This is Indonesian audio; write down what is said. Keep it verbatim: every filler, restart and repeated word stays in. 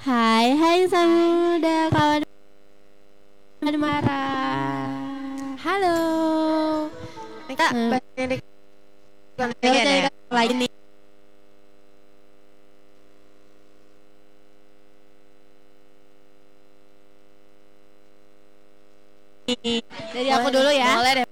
Hai, hai Samuda, kawan marah. Halo. Kita Hmm. bahasnya di Ayo konten cari ya. kata lagi nih. Dari aku Boleh, dulu ya. boleh deh.